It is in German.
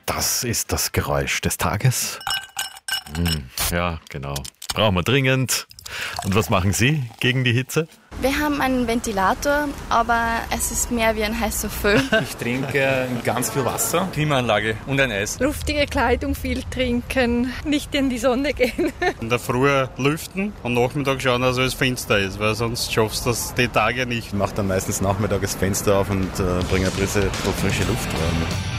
Das ist das Geräusch des Tages. Ja, genau. Brauchen wir dringend. Und was machen Sie gegen die Hitze? Wir haben einen Ventilator, aber es ist mehr wie ein heißer Föhn. Ich trinke ganz viel Wasser, Klimaanlage und ein Eis. Luftige Kleidung, viel trinken, nicht in die Sonne gehen. In der Früh lüften und Nachmittag schauen, dass alles finster ist, weil sonst schaffst du das die Tage nicht. Ich mache dann meistens nachmittags das Fenster auf und bringe eine Prise frische Luft rein.